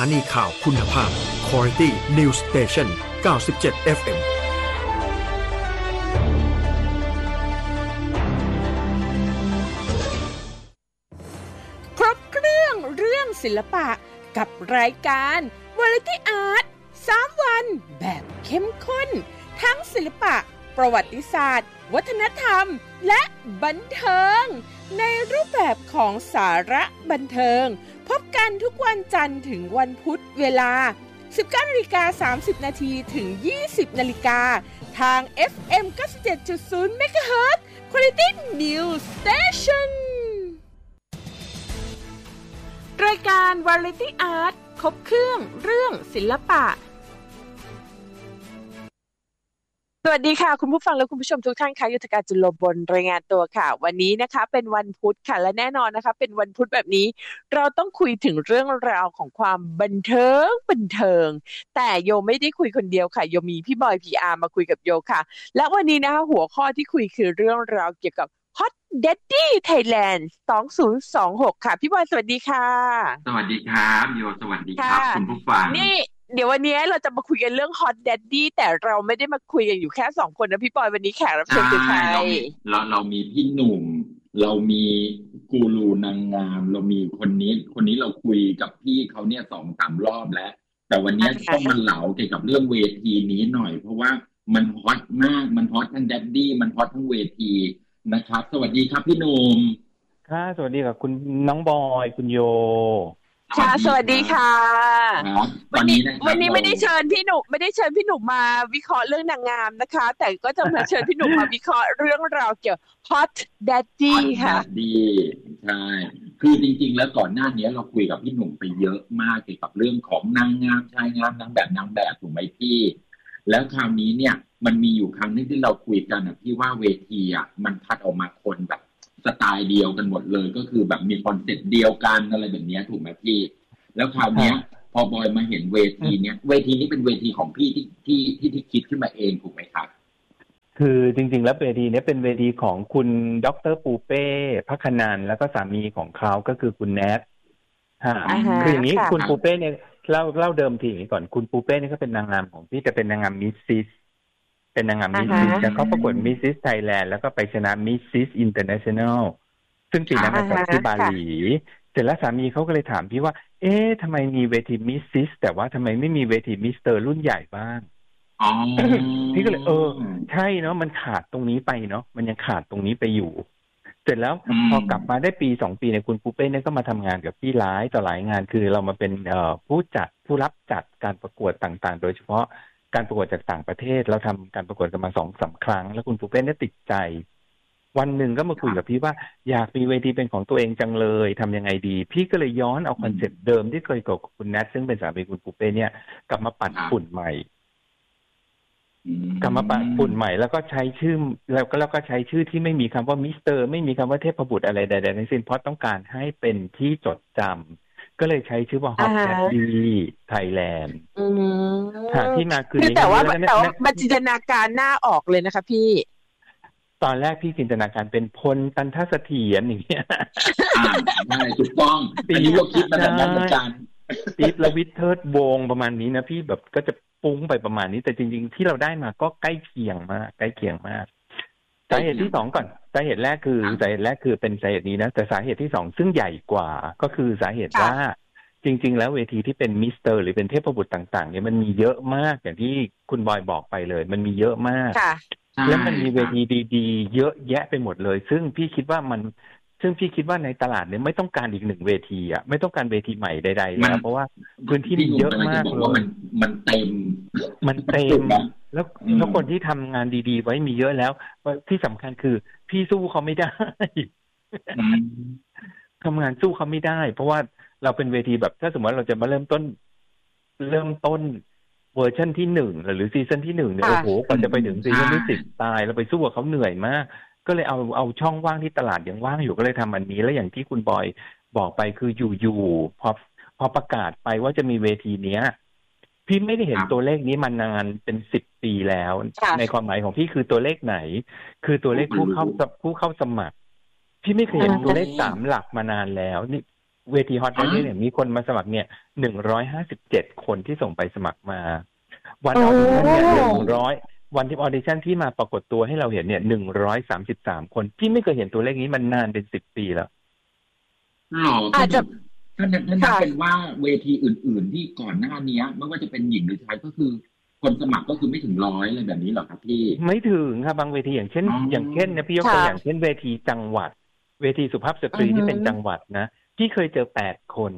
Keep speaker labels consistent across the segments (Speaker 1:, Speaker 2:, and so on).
Speaker 1: านีข่าวคุณภาพ Quality News Station 97 FM
Speaker 2: ครบเครื่องเรื่องศิลปะกับรายการ Variety Art 3 วันแบบเข้มข้นทั้งศิลปะประวัติศาสตร์วัฒนธรรมและบันเทิงในรูปแบบของสาระบันเทิงพบกันทุกวันจันทร์ถึงวันพุธเวลา 19:30 น.ถึง 20 น.ทาง FM 97.0 MHz Quality News Station รายการ Variety Art ครบเครื่องเรื่องศิลปะสวัสดีค่ะคุณผู้ฟังและคุณผู้ชมทุกท่านค่ะยุทธการจุลบลรายงานตัวค่ะวันนี้นะคะเป็นวันพุธค่ะและแน่นอนนะคะเป็นวันพุธแบบนี้เราต้องคุยถึงเรื่องราวของความบันเทิงแต่โยไม่ได้คุยคนเดียวค่ะโยมีพี่บอย PR มาคุยกับโยค่ะและวันนี้นะคะหัวข้อที่คุยคือเรื่องราวเกี่ยวกับ Hot Daddy Thailand 2026ค่ะพี่บอยสวัสดีค่ะ
Speaker 3: สวัสดีครับโยสวัสดีครับคุณผู้ฟัง
Speaker 2: นี่เดี๋ยววันนี้เราจะมาคุยกันเรื่อง Hot Daddy แต่เราไม่ได้มาคุยกันอยู่แค่2คนนะพี่ปอยวันนี้แขกรับเชิญคือใคร
Speaker 3: เรามีพี่หนุ่มเรามีกูรูนางงามเรามีคนนี้เราคุยกับพี่เขาเนี่ย 2-3 รอบแล้วแต่วันนี้ต้องมาเหลาเกี่ยวกับเรื่องเวทีนี้หน่อยเพราะว่ามันฮอตมากมันฮอตทั้ง Daddy มันฮอตทั้งเวทีนะครับสวัสดีครับพี่หนุ่ม
Speaker 4: ค่ะสวัสดีกับคุณน้องบอยคุณโย
Speaker 2: ค่ะสวัสดีค่ะวันนี้ไม่ได้เชิญพี่หนุ่มมาวิเคราะห์เรื่องนางงามนะคะแต่ก็จะมาเชิญพี่หนุ่มมาวิเคราะห์เรื่องราวเกี่ยว Hot Daddy ค่ะ
Speaker 3: Hot Daddy ใช่คือจริงๆแล้วก่อนหน้านี้เราคุยกับพี่หนุ่มไปเยอะมากเกี่ยวกับเรื่องของนางงามชายงามนางแบบถูกไหมพี่แล้วคราวนี้เนี่ยมันมีอยู่ครั้งนึงที่เราคุยกันอ่ะพี่ว่าเวทีอ่ะมันคัดออกมาคนแบบสไตล์เดียวกันหมดเลยก็คือแบบมีคอนเซ็ปต์เดียวกันอะไรแบบนี้ถูกไหมพี่แล้วคราวนี้พอบอยมาเห็นเวทีนี้เป็นเวทีของพี่ที่คิดขึ้นมาเองถูกไหมครับ
Speaker 4: คือจริงๆแล้วเวทีนี้เป็นเวทีของคุณดร.ปูเป้พักนันท์แล้วก็สามีของเขาก็คือคุณแนทคืออย่างนี้คุณปูเป้เนี่ยเล่าเดิมทีอย่างนี้ก่อนคุณปูเป้เนี่ยก็เป็นนางงามของพี่แต่เป็นนางงามมิสซิสเป็นนางงามมิสซิสแล้วเขาประกวดมิสซิสไทยแลนด์แล้วก็ไปชนะมิสซิสอินเตอร์เนชั่นแนลซึ่งปีนั้นมาจากที่บาหลีเสร็จแล้วสามีเขาก็เลยถามพี่ว่าทำไมมีเวทีมิสซิสแต่ว่าทำไมไม่มีเวทีมิสเตอร์รุ่นใหญ่บ้างพี่ก็เลยใช่เนาะมันขาดตรงนี้ไปเนาะมันยังขาดตรงนี้ไปอยู่เสร็จแล้วพอกลับมาได้ปี2 ปีเนี่ยคุณปูเป้เนี่ยก็มาทำงานกับพี่หลายงานคือเรามาเป็นผู้รับจัดการประกวดต่างๆโดยเฉพาะการประกวดจากต่างประเทศเราทำการประกวดกันมา 2-3 ครั้งแล้วคุณปูเป้เนี่ยติดใจวันหนึ่งก็มาคุยกับพี่ว่าอยากมีเวทีเป็นของตัวเองจังเลยทำยังไงดีพี่ก็เลยย้อนเอาคอนเซ็ปต์เดิมที่เคยกับคุณแนทซึ่งเป็นสามีคุณปูเป้เนี่ยกลับมาปัดฝุ่นใหม่แล้วก็ใช้ชื่อแล้วก็ใช้ชื่อที่ไม่มีคำว่ามิสเตอร์ไม่มีคำว่าเทพบุตรอะไรใดๆทั้งสิ้นเพราะต้องการให้เป็นที่จดจำก็เลยใช้ชื่อว่า Hot Daddy Thailand ที่มาคือ
Speaker 2: แต่ว่ามันจินตนาการหน้าออกเลยนะคะพี่
Speaker 4: ตอนแรกพี่จินตนาการเป็นพลตันทเสถียรอย่างเงี้ย
Speaker 3: ใช่ถูกต้องอันนี้ก็คิดมาแบบนั้นเหมือนกัน
Speaker 4: ติ๊บและวิทเทิร์ดวงประมาณนี้นะพี่แบบก็จะปุ้งไปประมาณนี้แต่จริงๆที่เราได้มาก็ใกล้เคียงมากสาเหตุที่2ก่อนสาเหตุแรกคือเป็นสาเหตุนี้นะแต่สาเหตุที่2ซึ่งใหญ่กว่าก็คือสาเหตุว่าจริงๆแล้วเวทีที่เป็นมิสเตอร์หรือเป็นเทพบุตรต่างๆเนี่ยมันมีเยอะมากอย่างที่คุณบอยบอกไปเลยมันมีเยอะมากแล้วมันมีเวทีดีๆเยอะแยะไปหมดเลยซึ่งพี่คิดว่าในตลาดเนี่ยไม่ต้องการอีก1เวทีอ่ะไม่ต้องการเวทีใหม่ใดๆแล้วเพราะว่าพื้นที่มันเยอะมากเลย
Speaker 3: มันเต็ม
Speaker 4: แล้วคนที่ทำงานดีๆไว้มีเยอะแล้วที่สำคัญคือพี่สู้เขาไม่ได้ทำงานสู้เขาไม่ได้เพราะว่าเราเป็นเวทีแบบถ้าสมมติเราจะมาเริ่มต้นเวอร์ชันที่1หรือซีซั่นที่1เนี่ยโอ้โหกว่าจะไปถึงซีซั่นที่10ตายเราไปสู้กับเขาเหนื่อยมากก็เลยเอาช่องว่างที่ตลาดยังว่างอยู่ก็เลยทำอันนี้แล้วอย่างที่คุณบอยบอกไปคืออยู่พอประกาศไปว่าจะมีเวทีเนี้ยพี่ไม่ได้เห็นตัวเลขนี้มานานเป็น10 ปีแล้วในความหมายของพี่คือตัวเลขไหนคือตัวเลขผู้เข้าสมัครพี่ไม่เคยเห็นตัวเลข3 หลักมานานแล้วนี่เวทีฮอตเนี่ยมีคนมาสมัครเนี่ย157คนที่ส่งไปสมัครมาวันออดิชั่นเนี่ยวันที่ออดิชั่นที่มาปรากฏตัวให้เราเห็นเนี่ย133คนพี่ไม่เคยเห็นตัวเลขนี้มันนานเป็น10 ปีแล้ว
Speaker 3: อาจจะถ้าเป็นว่าเวทีอื่นๆที่ก่อนหน้านี้ไม่ว่าจะเป็นหญิงหรือชายก็คือคนสมัครก็คือไม่ถึง100อะไรแบบนี้หรอครับพี่
Speaker 4: ไม่ถึงครับบางเวทีอย่างเช่นนะพี่ยกตัวอย่างเช่นเวทีจังหวัดเวทีสุภาพสตรีที่เป็นจังหวัดนะพี่เคยเจอ8 คน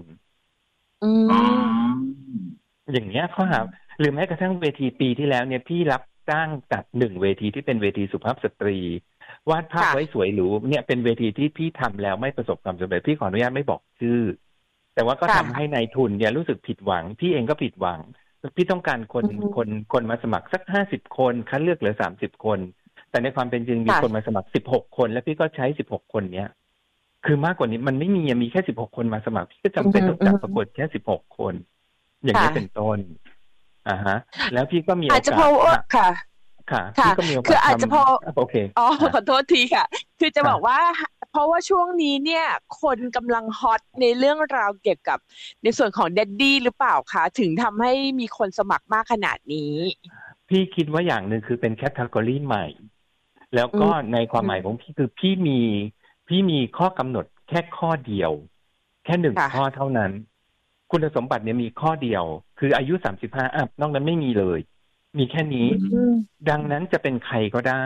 Speaker 4: อย่างเงี้ยเขาหาหรือแม้กระทั่งเวทีปีที่แล้วเนี่ยพี่รับจ้างจัด1เวทีที่เป็นเวทีสุภาพสตรีวาดภาพไว้สวยหรูเนี่ยเป็นเวทีที่พี่ทำแล้วไม่ประสบความสำเร็จพี่ขออนุญาตไม่บอกชื่อแต่ว่าก็ทำให้นายทุนเนี่ยรู้สึกผิดหวังพี่เองก็ผิดหวังพี่ต้องการคนมาสมัครสัก50 คนคัดเลือกเหลือ30 คนแต่ในความเป็นจริงมีคนมาสมัคร16 คนแล้วพี่ก็ใช้16 คนเนี้ยคือมากกว่านี้มันไม่มีแค่16 คนมาสมัครพี่ก็จำเป็นต้องจัดประกวดแค่16 คนอย่างนี้เป็นต้นแล้วพี่ก็มีโอกาส
Speaker 5: อาจจะเพราะค่ะ
Speaker 4: พี่ก็มีโอกาส
Speaker 5: คืออาจจะพอ
Speaker 4: โอเค
Speaker 5: ขอโทษทีค่ะคือจะบอกว่าเพราะว่าช่วงนี้เนี่ยคนกำลังฮอตในเรื่องราวเกี่ยวกับในส่วนของแดดดี้หรือเปล่าคะถึงทำให้มีคนสมัครมากขนาดนี้
Speaker 4: พี่คิดว่าอย่างหนึ่งคือเป็นแคตตากรีใหม่แล้วก็ในความหมายของพี่คือพี่มีข้อกำหนดแค่ข้อเดียวแค่1 ข้อเท่านั้นคุณสมบัติเนี่ยมีข้อเดียวคืออายุ35อัพนอกนั้นไม่มีเลยมีแค่นี้ดังนั้นจะเป็นใครก็ได้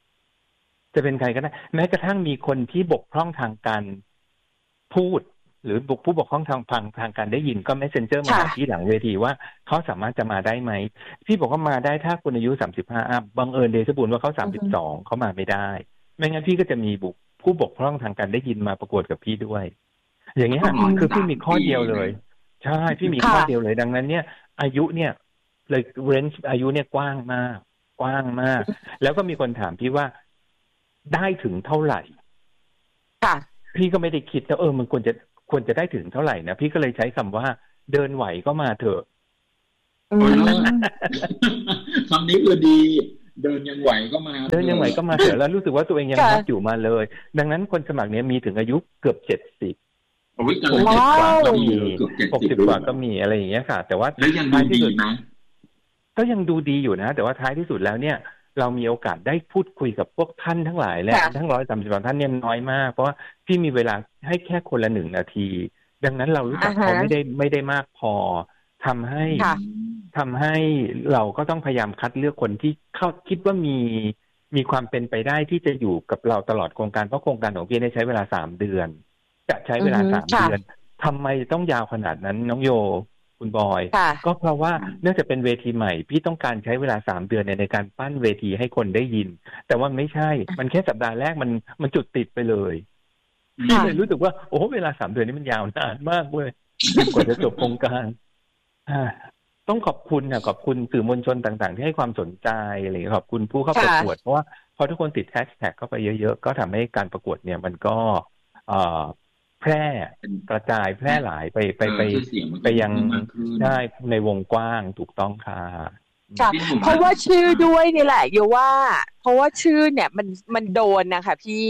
Speaker 4: แม้กระทั่งมีคนที่บกพร่องทางการพูดหรือผู้บกพร่องทางการได้ยินก็ Messenger มาที่หลังเวทีว่าเขาสามารถจะมาได้ไหมพี่บอกว่ามาได้ถ้าคุณอายุ35อัพบังเอิญเดชบุญว่าเขา32เขามาไม่ได้ไม่งั้นพี่ก็จะมีผู้บกพร่องทางการได้ยินมาประกวดกับพี่ด้วยอย่างนี้คือพี่มีข้อเดียวเลยใช่พี่มีข้อเดียวเลยดังนั้นเนี่ยอายุเนี่ยเลยเรนจ์อายุเนี่ยกว้างมากแล้วก็มีคนถามพี่ว่าได้ถึงเท่าไหร่พี่ก็ไม่ได้คิดว่ามันควรจะได้ถึงเท่าไหร่นะพี่ก็เลยใช้คำว่าเดินไหวก็มาเถอะ
Speaker 3: คำนี้คือดีเดินยังไหวก็มาเ
Speaker 4: ถอะแล้วรู้สึกว่าตัวเองยังฮอตอยู่มาเลยดังนั้นคนสมัครเนี้ยมีถึงอายุเกือบ7060 กว่าก็มี60 กว่าก็มีอะไรอย่างเงี้ยค่ะแต่ว่า
Speaker 3: แล้วยังดูดีนะ
Speaker 4: ก็ยังดูดีอยู่นะแต่ว่าท้ายที่สุดแล้วเนี่ยเรามีโอกาสได้พูดคุยกับพวกท่านทั้งหลายและทั้ง130 ท่านเนี่ยน้อยมากเพราะว่าพี่มีเวลาให้แค่คนละ1 นาทีดังนั้นเรารู้จักเขาไม่ได้มากพอทำให้เราก็ต้องพยายามคัดเลือกคนที่เขาคิดว่ามีความเป็นไปได้ที่จะอยู่กับเราตลอดโครงการเพราะโครงการของพี่ได้ใช้เวลา3 เดือนจะใช้เวลา3 เดือนทำไมต้องยาวขนาดนั้นน้องโยคุณบอยก็เพราะว่าเนื่องจากเป็นเวทีใหม่พี่ต้องการใช้เวลา3 เดือนในการปั้นเวทีให้คนได้ยินแต่ว่าไม่ใช่มันแค่สัปดาห์แรกมันจุดติดไปเลยพี่เลยรู้สึกว่าโอ้เวลา3 เดือนนี้มันยาวนานมากเว้ยกว่าจะจบโครงการต้องขอบคุณสื่อมวลชนต่างๆที่ให้ความสนใจอะไรขอบคุณผู้เข้าประกวดเพราะว่าพอทุกคนติดแฮชแท็กเข้าไปเยอะๆก็ทำให้การประกวดเนี่ยมันก็แพร่กระจายแพร่หลายไปยังได้ในวงกว้างถูกต้องค่ะ
Speaker 5: เพราะว่าชื่อด้วยนี่แหละโยว่าเพราะว่าชื่อเนี่ยมันโดนนะคะพี่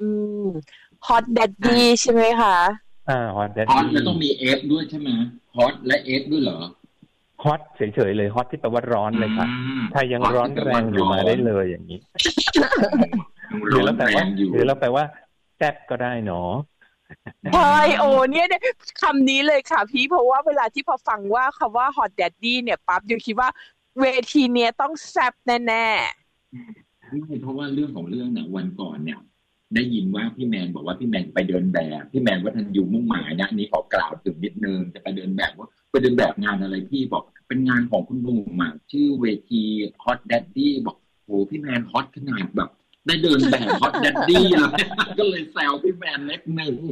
Speaker 5: Hot Daddy ใช่ไหมคะ
Speaker 4: Hot Daddy
Speaker 3: ฮอตแล้วต้องมี F ด้วยใช่ไหมฮอตและ F ด้วยเหรอ
Speaker 4: ฮอตเฉยๆเลยฮอตที่แปลว่าร้อนเลยค่ะถ้ายังร้อนแรงอยู่มาได้เลยอย่างนี้หรือเราแปลว่าแซ่บก็ได้เนาะ
Speaker 5: ใช่โอ้เนี่ยคำนี้เลยค่ะพี่เพราะว่าเวลาที่พอฟังว่าคำว่า Hot Daddy เนี่ยปั๊บอยู่คิดว่าเวทีเนี้ยต้องแซ่บแน่
Speaker 3: ๆเพราะว่าเรื่องของเรื่องเนี่ยวันก่อนเนี่ยได้ยินว่าพี่แมนบอกว่าพี่แมนไปเดินแบบพี่แมนวัฒนยูมุ่งหมายนะนี้ขอกล่าวถึงนิดนึงจะไปเดินแบบว่าไปเดินแบบงานอะไรพี่บอกเป็นงานของคุณหนุ่มชื่อเวที Hot Daddy บอกโหพี่แมนฮอตขนาดแบบได้เดินแบบ Hot Daddy เลยก็เลยแซวพี่แมนเล็กนึง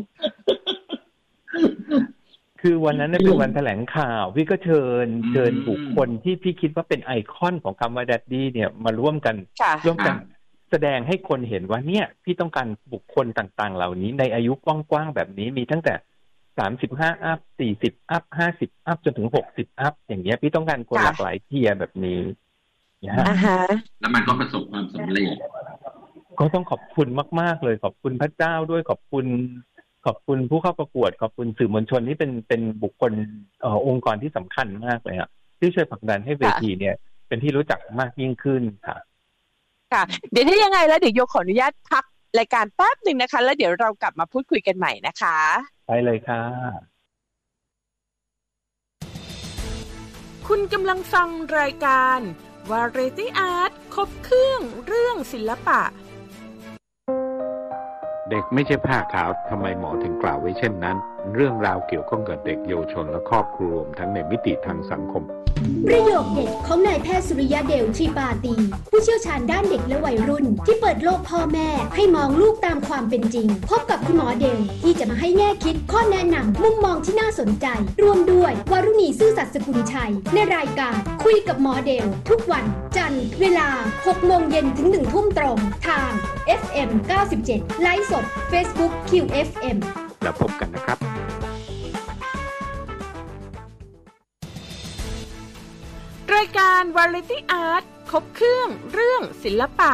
Speaker 4: คือวันนั้นเป็นวันแถลงข่าวพี่ก็เชิญบุคคลที่พี่คิดว่าเป็นไอคอนของคำว่า Daddy เนี่ยมาร่วมกันแสดงให้คนเห็นว่าเนี่ยพี่ต้องการบุคคลต่างๆเหล่านี้ในอายุกว้างๆแบบนี้มีตั้งแต่35อัพ40อัพ50อัพจนถึง60อัพอย่างเงี้ยพี่ต้องการคนหลากหลายเทียร์แบบนี้
Speaker 3: แล้วมันก็ประสบความสำเร็จ
Speaker 4: ก็ต้องขอบคุณมากๆเลยขอบคุณพระเจ้าด้วยขอบคุณขอบคุณผู้เข้าประกวดขอบคุณสื่อมวลชนที่เป็นบุคคลองค์กรที่สำคัญมากเลยครับที่ช่วยผลักดันให้เวทีเนี่ยเป็นที่รู้จักมากยิ่งขึ้นค่ะ
Speaker 5: ค่ะเดี๋ยวถ้ายังไงแล้วเดี๋ยวโยขออนุญาตพักรายการแป๊บนึงนะคะแล้วเดี๋ยวเรากลับมาพูดคุยกันใหม่นะคะ
Speaker 4: ไปเลยค่ะ
Speaker 2: คุณกำลังฟังรายการ Variety Art ครบเครื่องเรื่องศิลปะ
Speaker 6: เด็กไม่ใช่ผ้าขาวทำไมหมอถึงกล่าวไว้เช่นนั้นเรื่องราวเกี่ยวข้องกับเด็กเยาวชนและครอบครัวรวมทั้งในมิติทางสังคม
Speaker 7: ประโยคเด็ดของนายแพทย์สุริยะเดลทรีปาตีผู้เชี่ยวชาญด้านเด็กและวัยรุ่นที่เปิดโลกพ่อแม่ให้มองลูกตามความเป็นจริงพบกับคุณหมอเดลที่จะมาให้แง่คิดข้อแนะนำมุมมองที่น่าสนใจรวมด้วยวรุณีซื่อสัตย์สกุลชัยในรายการคุยกับหมอเดลทุกวันจันทร์เวลา 6 โมงเย็นถึง 1 ทุ่มตรงทาง FM 97 ไลฟ์สด Facebook QFM
Speaker 6: แล้วพบกันนะครับ
Speaker 2: รายการ Variety Art ครบเครื่องเรื่องศิลปะ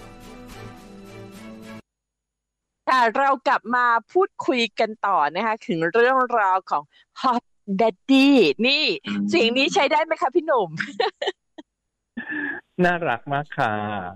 Speaker 5: ค่ะเรากลับมาพูดคุยกันต่อนะคะถึงเรื่องราวของ Hot Daddy นี่เสียงนี้ใช้ได้ไหมคะพี่หนุ่ม
Speaker 4: น่ารักมากค่ะ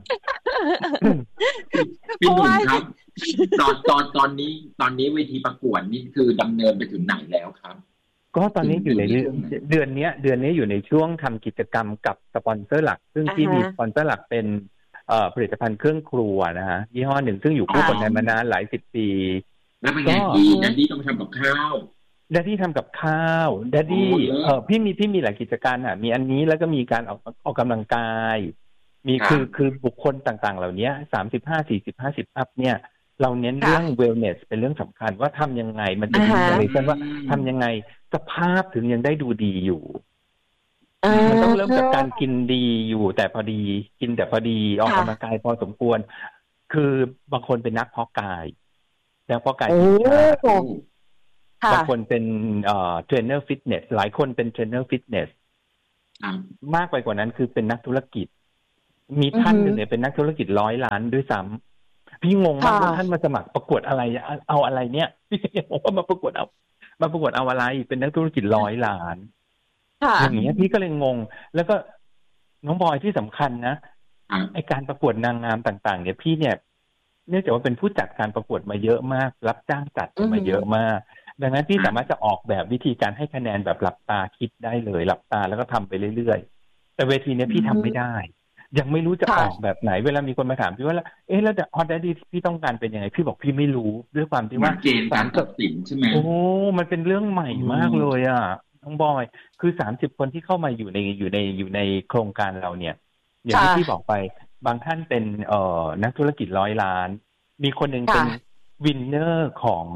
Speaker 3: พี่หนุ่มครับตอนนี้เวทีประกวดนี่คือดำเนินไปถึงไหนแล้วครับ
Speaker 4: ก็ตอนนี้อยู่ในเดือนนี้อยู่ในช่วงทำกิจกรรมกับสปอนเซอร์หลักซึ่งที่มีสปอนเซอร์หลักเป็นผลิตภัณฑ์เครื่องครัวนะฮะยี่ห้อหนึ่งซึ่งอยู่คู่คนไทยมานานหลายสิบปี
Speaker 3: แล้วเป็นไงพี่ดัดดี้ต้องทำกับข้าว
Speaker 4: ดัดดี้ทำกับข้าวดัดดี้พี่มีหลายกิจการอ่ะมีอันนี้แล้วก็มีการออกกำลังกายมีคือบุคคลต่างๆเหล่านี้35-40-50 อัพเนี่ยเราเน้นเรื่อง wellness เป็นเรื่องสำคัญว่าทำยังไงมันจะเป็นอะไรกันว่าทำยังไงสภาพถึงยังได้ดูดีอยู่มันต้องเริ่มจากการกินดีอยู่แต่พอดีกินแต่พอดีออกกำลังกายพอสมควรคือบางคนเป็นนักเพาะกายแล้วเพาะกายบางคนเป็นเทรนเนอร์ฟิตเนสหลายคนเป็นเทรนเนอร์ฟิตเนสมากไปกว่านั้นคือเป็นนักธุรกิจมีท่านหนึ่งเนี่ยเป็นนักธุรกิจ100 ล้านด้วยซ้ำพี่งงมากว่าท่านมาสมัครประกวดอะไรเอาอะไรเนี่ยพี่ยังบอกว่ามาประกวดเอาอะไรเป็นนักธุรกิจ100 ล้านอย่างเงี้ยพี่ก็เลยงงแล้วก็น้องบอยที่สำคัญนะไอการประกวดนางงามต่างๆเนี่ยพี่เนี่ยเนื่องจากว่าเป็นผู้จัดการประกวดมาเยอะมากรับจ้างจัดมาเยอะมากดังนั้นพี่สามารถจะออกแบบวิธีการให้คะแนนแบบหลับตาคิดได้เลยหลับตาแล้วก็ทำไปเรื่อยๆแต่เวทีนี้พี่ทำไม่ได้ยังไม่รู้จะออกแบบไหนเวลามีคนมาถามพี่ว่าแล้วแต่ฮอตแดดดี้พี่ต้องการเป็นยังไงพี่บอกพี่ไม่รู้ด้วยความที่ว่า
Speaker 3: เกณฑ์การตัดสินใช่ไหม
Speaker 4: โอ้มันเป็นเรื่องใหม่มากเลยอ่ะน้องบอยคือ30 คนที่เข้ามาอยู่ในโครงการเราเนี่ยอย่างที่พี่บอกไปบางท่านเป็นนักธุรกิจ100 ล้านมีคนหนึ่งเป็นวินเนอร์ของ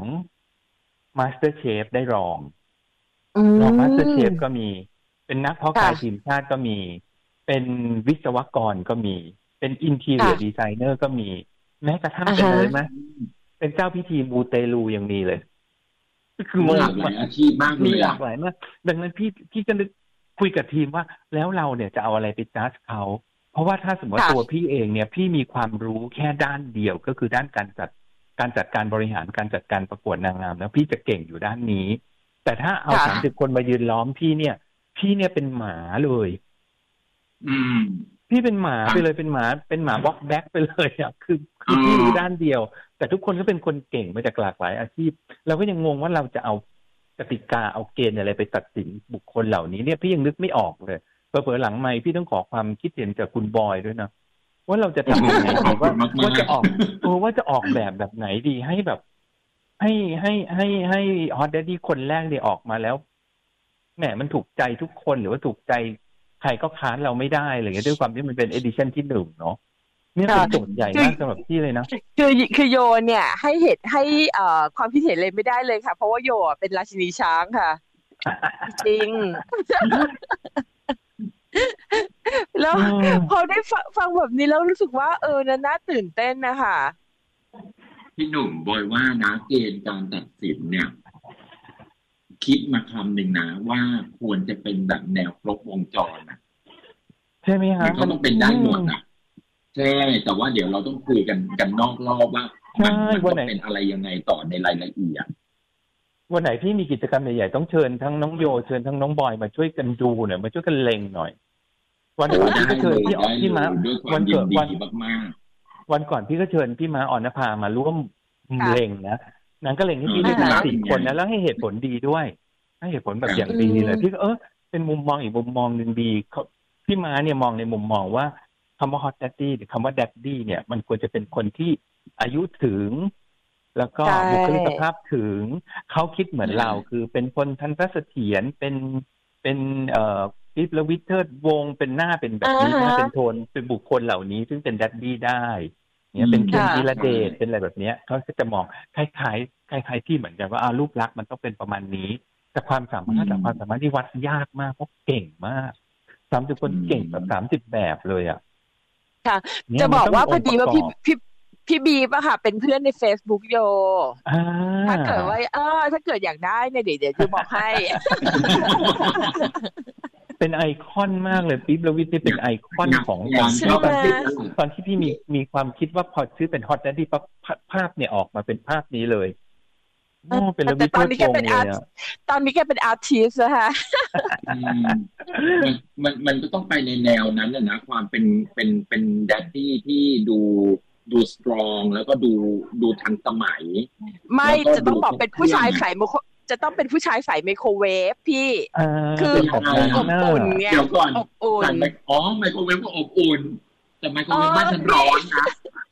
Speaker 4: MasterChef ได้รองMasterChef ก็มีเป็นนักเพาะกายทีมชาติก็มีเป็นวิศวกรก็มีเป็นอินทีเรียดีไซเนอร์ก็มีแม้กระทั่งเป็นเลยไหมเป็นเจ้าพิธีมูเตลูยังมีเลย
Speaker 3: คือหลากหลายอาชีพมากเลย
Speaker 4: มีหลากหลายมากดังนั้นพี่ก็นึกคุยกับทีมว่าแล้วเราเนี่ยจะเอาอะไรไปจัดเขาเพราะว่าถ้าสมมติตัวพี่เองเนี่ยพี่มีความรู้แค่ด้านเดียวก็คือด้านการจัดการบริหารการจัดการประกวดนางงามแล้วพี่จะเก่งอยู่ด้านนี้แต่ถ้าเอา30 คนมายืนล้อมพี่เนี่ยเป็นหมาเลยพี่เป็นหมาไปเลยเป็นหมาบล็อกแบ็คไปเลยอ่ะคือพี่รู้ด้านเดียวแต่ทุกคนก็เป็นคนเก่งมาจากหลากหลายอาชีพเราก็ยังงงว่าเราจะเอากติกาเอาเกณฑ์อะไรไปตัดสินบุคคลเหล่านี้เนี่ยพี่ยังนึกไม่ออกเลยเผลอๆหลังไมค์พี่ต้องขอความคิดเห็นจากคุณบอยด้วยนะว่าเราจะทำยังไงดีว่าจะออกแบบไหนดีให้แบบให้ฮอตแดดดี้คนแรกเนี่ยออกมาแล้วแหมมันถูกใจทุกคนหรือว่าถูกใจใครก็ค้านเราไม่ได้อะไรอย่างเงี้ยด้วยความที่มันเป็นเอดิชั่นที่1เนาะนี่เป็นโจทย์ใหญ่มากสำหรับพี่เลยนะ
Speaker 5: คือโยเนี่ยให้ความคิดเห็นเลยไม่ได้เลยค่ะเพราะว่าโยเป็นราชินีช้างค่ะจริงแล้วพอได้ฟังแบบนี้แล้วรู้สึกว่าน่าตื่นเต้นนะคะ
Speaker 3: พี่หนุ่มบอยว่านะเกณฑ์การตัดสินเนี่ยคิดมาคำหนึ่งนะว่าควรจะเป็นแบบแนวครบวงจรนะ
Speaker 4: ใช่ไหมฮะ
Speaker 3: มันก็ต้องเป็นได้หมดนะใช่แต่ว่าเดี๋ยวเราต้องคุยกันนอกรอบว่ามันต้องเป็นอะไรยังไงต่อในรายละเอียด
Speaker 4: วันไหนพี่มีกิจกรรมใหญ่ๆต้องเชิญทั้งน้องโยเชิญทั้งน้องบอยมาช่วยกันดูหน่อยมาช่วยกันเล็งหน่อยวันก่อนพี่ก็เชิญพี่ม้าวันเกิดวันก่อนพี่ก็เชิญพี่ม้าออนภามาร่วมเล็งนะนางก็เล็งให้พี่ด้วยกัน10 คนนะแล้วให้เหตุผลดีด้วยให้เหตุผลแบบอย่างดีเลยพี่ก็เป็นมุมมองอีกมุมมองนึงดีพี่ม้าเนี่ยมองในมุมมองว่าคำว่า hot daddy หรือคำว่า daddy เนี่ยมันควรจะเป็นคนที่อายุถึงแล้วก็บุคลิกภาพถึงเขาคิดเหมือนเราคือเป็นคนทันตเสถียรเป็นปิ๊บและวิเทิดวงเป็นหน้าเป็นแบบนี้หน้าเป็นโทนเป็นบุคคลเหล่านี้ซึ่งเป็น daddy ได้เนี่ยเป็นเคนธีรเดชเป็นอะไรแบบนี้เขาจะมองคล้ายๆที่เหมือนกันว่ารูปลักษณ์มันต้องเป็นประมาณนี้แต่ความสามารถที่วัดยากมากเพราะเก่งมาก30 คนเก่งแบบ30 แบบเลยอ่ะ
Speaker 5: ค่ะจะบอกว่าพอดีว่าพี่บีป่ะค่ะเป็นเพื่อนใน Facebook โยถ้าเกิดว่าถ้าเกิดอยากได้เนี่ยเดี๋ยวจะบอกให้
Speaker 4: เป็นไอคอนมากเลยปิ๊บและวิทย์เป็นไอคอนของตอนที่พี่มีความคิดว่าพอชื่อเป็น Hot Daddy ปั๊บภาพเนี่ยออกมาเป็นภาพนี้เลยเป็นแต่ตอนนี้แกเป็น
Speaker 5: อาร์ติสต์นะคะ
Speaker 3: มันก็ต้องไปในแนวนั้นนะความเป็นแดดดี้ที่ดูสตรองแล้วก็ดูทันสมัย
Speaker 5: ไม่จะต้องบอกเป็นผู้ชายใส่จะต้องเป็นผู้ชายใส่ไมโครเวฟพี่คืออบอุ่นเนี่ย
Speaker 3: อบอุ่นไมโครเวฟก็อบอุ่นแต่ไมโครเวฟบ้านฉันร้อนนะ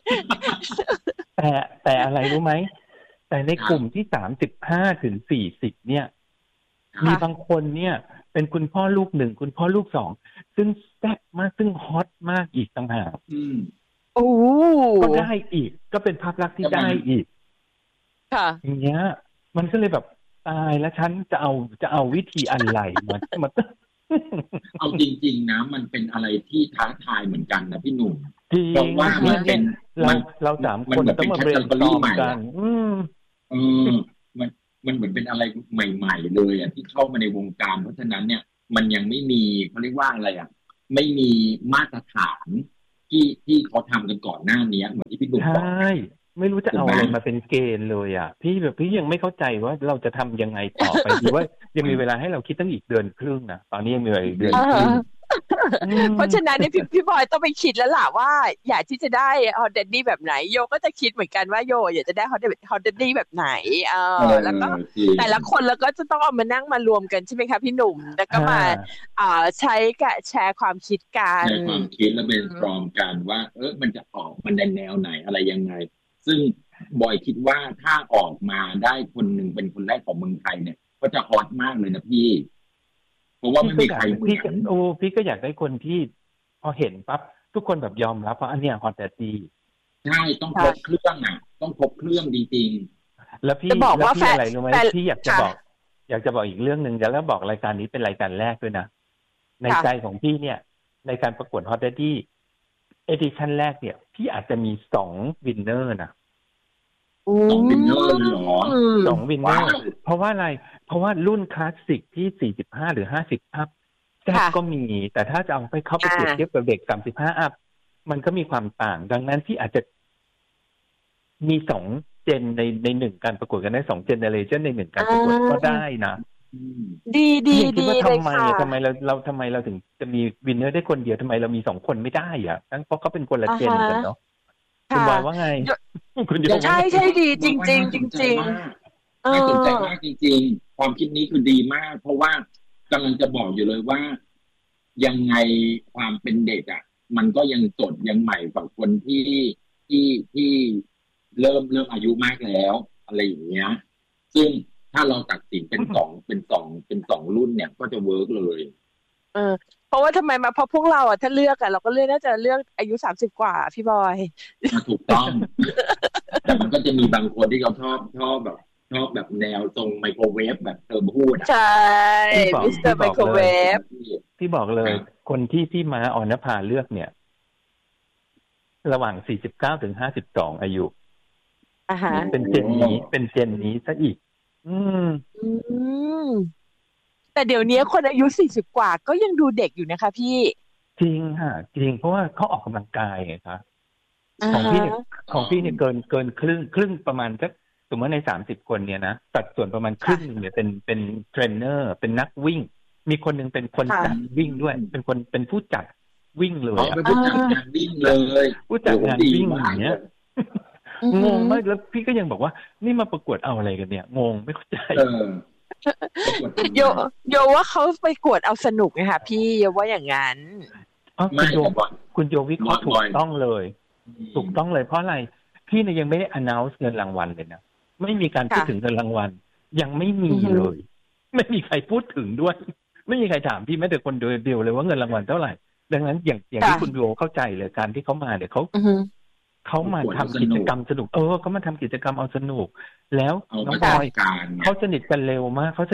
Speaker 4: แต่อะไรรู้ไหมแต่ในกลุ่มที่35 ถึง 40เนี่ยมีบางคนเนี่ยเป็นคุณพ่อลูก1คุณพ่อลูก2ซึ่งแซ่บมากซึ่งฮอตมากอีกต่างหากก็ได้อีกก็เป็นภาพลักษณ์ที่ได้อีก
Speaker 5: ค่ะ
Speaker 4: อย่างเงี้ยมันก็เลยแบบตายแล้วฉันจะเอาวิธีอะไรมา
Speaker 3: เอาจริงๆนะมันเป็นอะไรที่ท้าทายเหมือนกันนะพี่หนุ่มเพราะว่ามันเป็น
Speaker 4: เรา3 คนต้องมาเรียนรู้กัน
Speaker 3: มันเหมือนเป็นอะไรใหม่ๆเลยที่เข้ามาในวงการเพราะฉะนั้นเนี่ยมันยังไม่มีเขาเรียกว่าอะไรไม่มีมาตรฐานที่เขาทำกันก่อนหน้านี้เหมือนที่พี่หนุ่มบอก
Speaker 4: ใช่ไม่รู้จะเอาอะไรมาเป็นเกณฑ์เลยพี่ยังไม่เข้าใจว่าเราจะทำยังไงต่อไปดีว่ายังมีเวลาให้เราคิดตั้งอีก1 เดือนครึ่งนะตอนนี้ยังมีอีก1 เดือนครึ่ง
Speaker 5: เพราะฉะนั้นเนี่ยพี่บอยต้องไปคิดแล้วล่ะว่าอยากที่จะได้ฮอตแดดดี้แบบไหนโยก็จะคิดเหมือนกันว่าโยอยากจะได้ฮอตแดดดี้แบบไหนแล้วก็แต่ละคนแล้วก็จะต้องเอามานั่งมารวมกันใช่ไหมคะพี่หนุ่มแล้วก็มาใช้กับแชร์ความคิดกัน
Speaker 3: แชร์ความคิดแล้วเป็นพร้อมกันว่ามันจะออกมันในแนวไหนอะไรยังไงซึ่งบอยคิดว่าถ้าออกมาได้คนหนึ่งเป็นคนแรกของเมืองไทยเนี่ยก็จะฮอตมากเลยนะพี่เพราะว่าไม่มีใครเหมือน
Speaker 4: พี่ก็อยากได้คนที่พอเห็นปั๊บทุกคนแบบยอมรับว่าอันเนี้ยฮอตแดดดี้
Speaker 3: ใช่ต้องครบเครื่องต้องครบเครื่องจริง
Speaker 4: ๆแล้วพี่บอกว่าอะไรรู้ไหมพี่อยากจะบอกอีกเรื่องนึงแล้วบอกรายการนี้เป็นรายการแรกด้วยนะในใจของพี่เนี่ยในการประกวดฮอตแดดดี้เอดิชั่นแรกเนี่ยพี่อาจจะมี2 วินเนอร์นะ
Speaker 3: 2 วินเนอร์เลยเหรอ
Speaker 4: 2 วินเนอร์เพราะว่าอะไรเพราะว่ารุ่นคลาสสิกที่45 หรือ50อัพแซ่บก็มีแต่ถ้าจะเอาไปเข้าไปเปรียบเทียบกับเด็ก35อัพมันก็มีความต่างดังนั้นที่อาจจะมี2 เจนใน1การประกวดกันได้2 เจเนเรชันใน1การประกวดก็ได้นะ
Speaker 5: ดี
Speaker 4: เลยค่ะทำไมเราถึงจะมีวินเนอร์ได้คนเดียวทำไมเรามี2 คนไม่ได้เพราะเขาเป็นคนละเจนกันเนาะคุณบอยว่าไง
Speaker 5: คุณใช่ดีจริงจริง
Speaker 3: น่าสนใจมากจริงๆความคิดนี้คือดีมากเพราะว่ากำลังจะบอกอยู่เลยว่ายังไงความเป็นเด็กมันก็ยังสดยังใหม่กว่าคนที่เริ่มอายุมากแล้วอะไรอย่างเงี้ยซึ่งถ้าเราตัดสินเป็น2รุ่นเนี่ยก็จะเวิร์กเลย
Speaker 5: เพราะว่าทำไมมาพอพวกเราถ้าเลือกเราก็เลือกน่าจะเลือกอายุ30 กว่าพี่บอย
Speaker 3: ถูกต้องแต่มันก็จะมีบางคนที่เขาชอบแบบแนวตรงไมโครเวฟแบบเธอพูด
Speaker 5: ใช่มิสเตอร์ไมโครเวฟ
Speaker 4: พี่บอกเลยคนที่พี่ม้าออนภาเลือกเนี่ยระหว่าง49 ถึง 52อายุเป็นเจนนี้ซะอีก
Speaker 5: แต่เดี๋ยวนี้คนอายุ40 กว่าก็ยังดูเด็กอยู่นะคะพี่
Speaker 4: จริงค่ะจริงเพราะว่าเขาออกกำลังกายไงคะของพี่เนี่ยเกินครึ่งประมาณสักสมมติใน30 คนเนี่ยนะตัดส่วนประมาณครึ่งนึงเนี่ยเป็นเทรนเนอร์เป็นนักวิ่งมีคนนึงเป็นคนจัดวิ่งด้วยเป็นผู้จัดวิ่งเลย
Speaker 3: เป็นผู้จัดงานวิ่งเลย
Speaker 4: ผู้จัดงานวิ่งอย่างเงี้ยงงมากแล้วพี่ก็ยังบอกว่านี่มาประกวดเอาอะไรกันเนี่ยงงไม่เข้าใจ
Speaker 5: โยว่าเขาไปกวดเอาสนุกไงค่ะพี่โยว่าอย่างนั้น
Speaker 4: คุณโยวิเคราะห์ถูกต้องเลยถูกต้องเลยเพราะอะไรพี่เนี่ยยังไม่ได้ announce เงินรางวัลเลยนะไม่มีการพูดถึงเงินรางวัลยังไม่มีเลยไม่มีใครพูดถึงด้วยไม่มีใครถามพี่แม้แต่คนเดียวเลยว่าเงินรางวัลเท่าไหร่ดังนั้นอย่างที่คุณโยเข้าใจเลยการที่เขามาเนี่ยเขามาทำกิจกรรมสนุกเขามาทำกิจกรรมเอาสนุกแล้วน้องบอยเขาสนิทกันเร็วมากเขา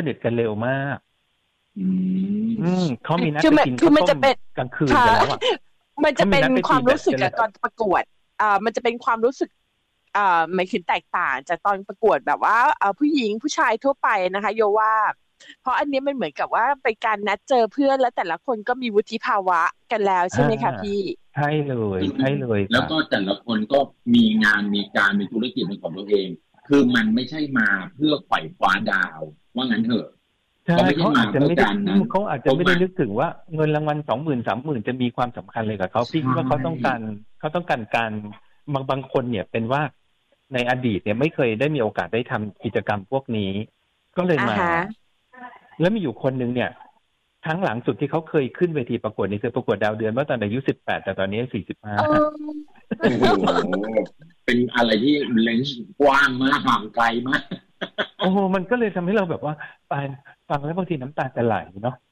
Speaker 4: มีนัดไปกินข้าวต้มกลางคืนกันแล้วอ่ะ
Speaker 5: มันจะเป็นความรู้สึกกับตอนประกวดมันจะเป็นความรู้สึกหมายถึงแตกต่างจากตอนประกวดแบบว่าผู้หญิงผู้ชายทั่วไปนะคะโยว่าเพราะอันนี้มันเหมือนกับว่าเป็นการนัดเจอเพื่อนแล้วแต่ละคนก็มีวุฒิภาวะกันแล้วใช่ไหมคะพี่
Speaker 4: ใช่เลย
Speaker 3: แล้วก็แต่ละคนก็มีงานมีการมีธุรกิจเป็นของตัวเองคือมันไม่ใช่มาเพื่อไขว่คว้าดาวว่างั้นเถอะ
Speaker 4: เขาอาจจะไม่ได้นึกถึงว่าเงินรางวัล 20,000 30,000จะมีความสำคัญเลยกับเขาพี่ว่าเขาต้องการการบางคนเนี่ยเป็นว่าในอดีตเนี่ยไม่เคยได้มีโอกาสได้ทำกิจกรรมพวกนี้ก็เลยมาแล้วมีอยู่คนนึงเนี่ยครั้งหลังสุดที่เขาเคยขึ้นเวทีประกวดนี่คือประกวดดาวเดือนเมื่อตอนอายุ18แต่ตอนนี้45
Speaker 3: โอ้โหเป็นอะไรที่เลนส์กว้างมากห่างไกลมาก
Speaker 4: โอ้มันก็เลยทำให้เราแบบว่าฟังแล้วบางทีน้ำตาจะไหลเนาะ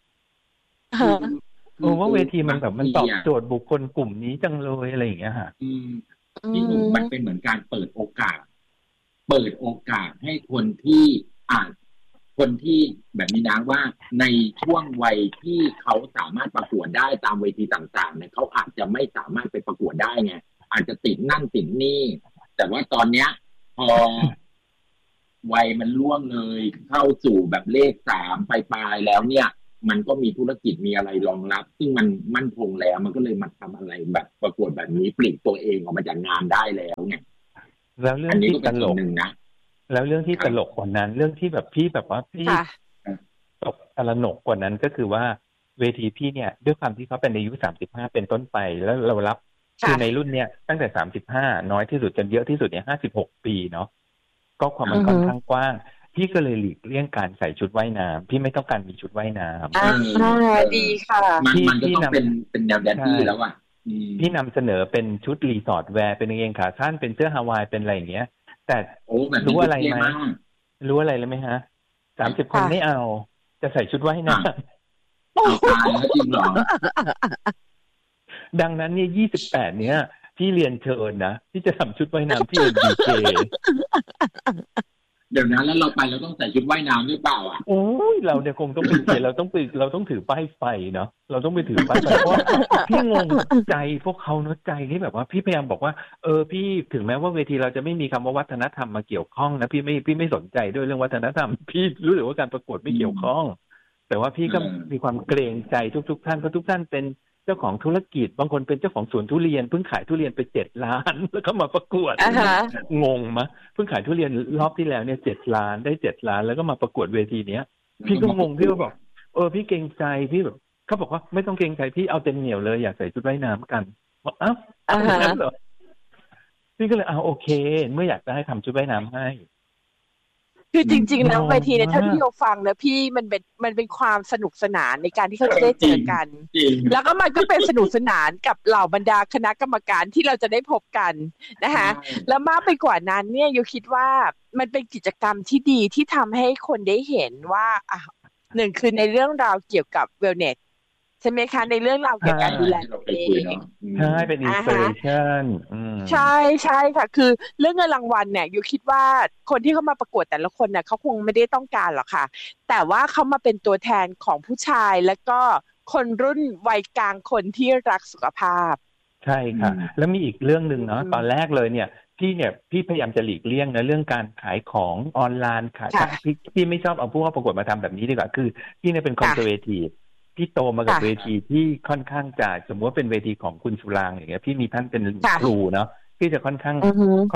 Speaker 4: ว่าเวทีมันแบบมันตอบโจทย์บุคคลกลุ่มนี้จังเลยอะไรอย่างเงี้ยฮะ
Speaker 3: ที่หนูมันเป็นเหมือนการเปิดโอกาสให้คนที่คนที่แบบนี้นะว่าในช่วงวัยที่เขาสามารถประกวดได้ตามเวทีต่างๆเนี่ยเขาอาจจะไม่สามารถไปประกวดได้ไงอาจจะติดนั่นติดนี่แต่ว่าตอนเนี้ยพอวัยมันล่วงเลยเข้าสู่แบบเลข3ปลายๆแล้วเนี่ยมันก็มีธุรกิจมีอะไรรองรับซึ่งมันมั่นคงแล้วมันก็เลยมาทำอะไรแบบประกวดแบบนี้ปลีกตัวเองออกมาจากงานได้แล้วไง
Speaker 4: แล้วเรื่องที่ตลกนึงนะแล้วเรื่องที่ตลกกว่านั้นเรื่องที่แบบพี่แบบว่าพี่ตกตระหนกกว่านั้นก็คือว่าเวทีพี่เนี่ยด้วยความที่เขาเป็นอายุ35เป็นต้นไปแล้วเรารับคือในรุ่นเนี่ยตั้งแต่35น้อยที่สุดจนเยอะที่สุดเนี่ย56ปีเนาะก็ความมันค่อนข้างกว้างพี่ก็เลยหลีกเลี่ยงการใส่ชุดว่ายน้ำพี่ไม่ต้องการมีชุดว่ายน้
Speaker 5: ำดีค่ะ
Speaker 3: มันก็ต้องเป็นแนวแดนดี้แล้วอ่ะ
Speaker 4: พี่นำเสนอเป็นชุดรีสอร์ทแวร์เป็นกางเกงขาสั้นเป็นเสื้อฮาวายเป็นอะไรอย่างเงี้ยแต่รู้อะไรไหมไหมฮะ30 คนไม่เอาจะใส่ชุดว่ายน้
Speaker 3: ำตายแล้วจริงเหรอ
Speaker 4: ดังนั้นเนี่ย28เนี้ยพี่เรียนเชิญนะที่จะทำชุดว่ายน้ำที่ MBK
Speaker 3: เดี๋ยวนั้นแล้วเราไปเราต้องใส่ชุดว่ายน้ำด้วยเปล่าอ่ะ
Speaker 4: โอ้ยเราเนี่ยคงต้องไปเราต้องถือป้ายไฟเนาะเราต้องไปถือป้ายไฟเพราะพี่งงใจพวกเขาเนาะใจที่แบบว่าพี่พยายามบอกว่าพี่ถึงแม้ว่าเวทีเราจะไม่มีคำว่าวัฒนธรรมมาเกี่ยวข้องนะพี่ไม่สนใจด้วยเรื่องวัฒนธรรมพี่รู้สึกว่าการประกวดไม่เกี่ยวข้องแต่ว่าพี่ก็มีความเกรงใจทุกท่านเพราะทุกท่านเป็นเจ้าของธุรกิจบางคนเป็นเจ้าของสวนทุเรียนเพิ่งขายทุเรียนไป7 ล้านแล้วก็มาประกวดงงมะเพิ่งขายทุเรียนรอบที่แล้วเนี่ย7 ล้านได้7 ล้านแล้วก็มาประกวดเวทีเนี้ยพี่ก็งงพี่ก็บอกพี่เกรงใจพี่แบบเขาบอกว่าไม่ต้องเกรงใจพี่เอาเต็มเหนียวเลยอยากใส่ชุดว่ายน้ำกันบอกงั้นเหรอพี่ก็เลยโอเคเมื่ออยากจะให้ทำชุดว่ายน้ำให้
Speaker 5: คือจริงๆแล้วเวทีเนี่ยเท่าที่เราฟังนะพี่มันเป็นความสนุกสนานในการที่เขาจะได้เจอกันแล้วก็มันก็เป็นสนุกสนานกับเหล่าบรรดาคณะกรรมการที่เราจะได้พบกันนะคะแล้วมากไปกว่านั้นเนี่ยโยคิดว่ามันเป็นกิจกรรมที่ดีที่ทำให้คนได้เห็นว่าหนึ่งคือในเรื่องราวเกี่ยวกับเวลเนสใช่ไหมคะในเรื่องราวเกี่ยวกับการดูแลตัวเอง
Speaker 4: ใช่เป็นอินสปิเรชั่น
Speaker 5: ใช่ค่ะคือเรื่องเงินรางวัลเนี่ยยูคิดว่าคนที่เขามาประกวดแต่ละคนเนี่ยเขาคงไม่ได้ต้องการหรอกค่ะแต่ว่าเขามาเป็นตัวแทนของผู้ชายแล้วก็คนรุ่นวัยกลางคนที่รักสุขภาพ
Speaker 4: ใช่ค่ะแล้วมีอีกเรื่องนึงเนาะตอนแรกเลยเนี่ยพี่พยายามจะหลีกเลี่ยงนะเรื่องการขายของออนไลน์ขายพี่ไม่ชอบเอาผู้เข้าประกวดมาทำแบบนี้ดีกว่าคือพี่เนี่ยเป็นคอนเซอร์เวทีฟพี่โตมากับเวทีที่ค่อนข้างจะสมมติว่าเป็นเวทีของคุณสุรางอย่างเงี้ยพี่มีท่านเป็นครูเนาะพพี่จะค่อนข้าง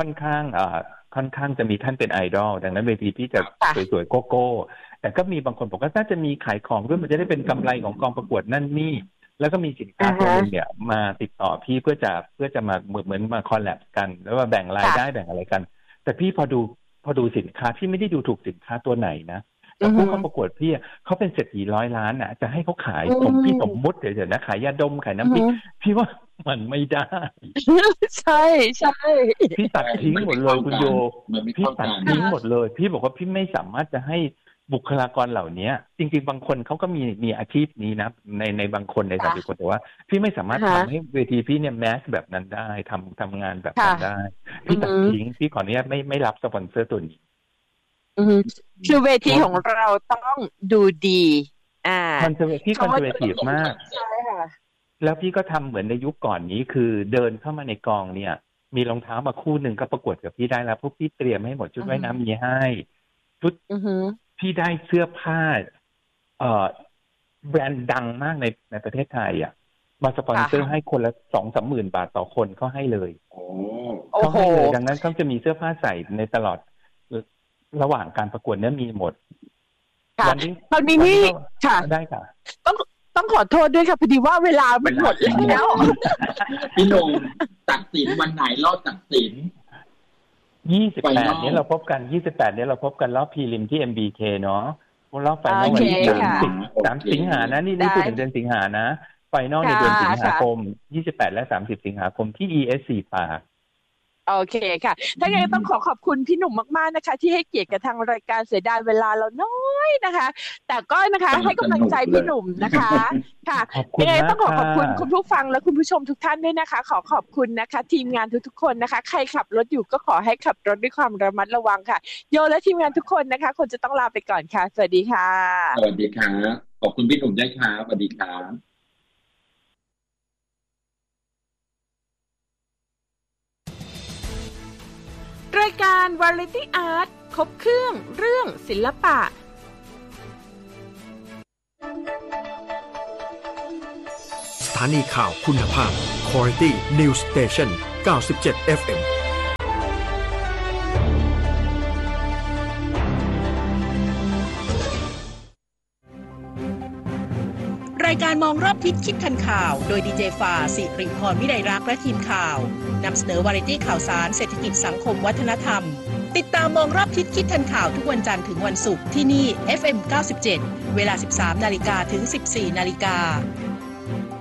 Speaker 4: จะมีท่านเป็นไอดอลดังนั้นเวทีพี่จะสวยๆโก้ๆแต่ก็มีบางคนบอกว่าน่าจะมีขายของด้วยมันจะได้เป็นกำไรของกองประกวดนั่นนี่แล้วก็มีสินค้าตัวนึงเนี่ยมาติดต่อพี่เพื่อจะมาเหมือนมาคอลแลบกันแล้วมาแบ่งรายได้แบ่งอะไรกันแต่พี่พอดูสินค้าพี่ไม่ได้ดูถูกสินค้าตัวไหนนะแต่ผู้เข้าประกวดพี่เขาเป็นเศรษฐี100 ล้านนะจะให้เขาขายพี่สมมุติเดี๋ยวนะขายยาดมขายน้ำพริกพี่ว่ามันไม่ได้
Speaker 5: ใช่
Speaker 4: พี่ตัดทิ้งหมดเลยคุณโยพี่ตัดทิ้งหมดเลยพี่บอกว่าพี่ไม่สามารถจะให้บุคลากรเหล่านี้จริงๆบางคนเขาก็มีอาชีพนี้นะในบางคนใน30 คนแต่ว่าพี่ไม่สามารถทำให้เวทีพี่เนี่ยแมสแบบนั้นได้ทำงานแบบนั้นได้พี่ตัดทิ้งพี่ขออนุญาตไม่รับสปอนเซอร์ตัวนี้
Speaker 5: คือเวทีของเราต้องดูดี
Speaker 4: พี่คอนเซอร์เวทีฟมากใช่ค่ะแล้วพี่ก็ทำเหมือนในยุคก่อนนี้คือเดินเข้ามาในกองเนี่ยมีรองเท้ามาคู่หนึ่งก็ประกวดกับพี่ได้แล้วพวกพี่เตรียมให้หมดชุดว่ายน้ำมีให้ชุดพี่ได้เสื้อผ้าแบรนด์ดังมากในประเทศไทยมาสปอนเซอร์ให้คนละ 2-3 หมื่นบาทต่อคนเขาให้เลยเขาให้เลยดังนั้นเขาจะมีเสื้อผ้าใส่ในตลอดระหว่างการประกวดเนี่ยมีหมด
Speaker 5: วันนี้ตอนนี้นี่ค่ะ
Speaker 4: ได้ค่ะ
Speaker 5: ต้องขอโทษด้วยค่ะพอดีว่าเวลามันหมดแล้ว
Speaker 3: พี่หนุ่มตัดสินวันไหนรอบตัดสิน
Speaker 4: 28นี้เราพบกัน28นี้เราพบกันรอบพรีลิมที่ MBK เนาะรอบไฟนอลวันที่3 สิงหานะนี่พูดถึงเดือนสิงหานะไฟนอลในเดือนสิงหาคม28และ30สิงหาคมที่ ESC ปาก
Speaker 5: โอเคค่ะถ้าอย่างนั้นต้องขอบคุณพี่หนุ่มมากๆนะคะที่ให้เกียรติกับทางรายการเสียดายเวลาเราน้อยนะคะแต่ก็นะคะให้กำลังใจพี่หนุ่มนะคะค่ะยังไงต้องขอบคุณคุณผู้ฟังและคุณผู้ชมทุกท่านด้วยนะคะขอบคุณนะคะทีมงานทุกๆคนนะคะใครขับรถอยู่ก็ขอให้ขับรถด้วยความระมัดระวังค่ะโยและทีมงานทุกคนนะคะคนจะต้องลาไปก่อนค่ะสวัสดีค่ะ
Speaker 3: สวัสดีครับขอบคุณพี่หนุ่มด้วยครับสวัสดีครับ
Speaker 2: รายการ Variety Art ครบเครื่องเรื่องศิลปะ
Speaker 1: สถานีข่าวคุณภาพ Quality News Station 97 FM
Speaker 8: รายการมองรอบทิศคิดทันข่าวโดยดีเจฟ้าสิริพรวิไลรักษ์และทีมข่าวนำเสนอวาไรตี้ข่าวสารเศรษฐกิจสังคมวัฒนธรรมติดตามมองรอบทิศคิดทันข่าวทุกวันจันทร์ถึงวันศุกร์ที่นี่ FM 97 เวลา 13 นาฬิกาถึง 14 นาฬิกา